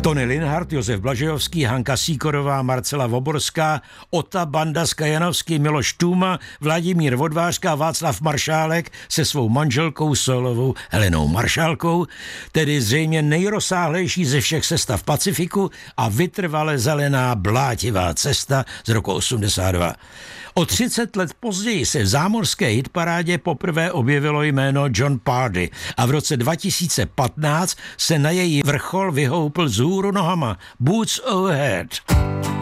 Tony Linhart, Josef Blažejovský, Hanka Sýkorová, Marcela Voborská, Ota Banda, Skajanovský, Miloš Tůma, Vladimír Vodvářka, Václav Maršálek se svou manželkou solovou Helenou Maršálkou, tedy zřejmě nejrozsáhlejší ze všech sestav Pacifiku a vytrvale zelená blátivá cesta z roku 82. O 30 let později se v zámořské hitparádě poprvé objevilo jméno Jon Pardi a v roce 2015 se na její vrchol vyhoupl vzhůru nohama Boots Overhead.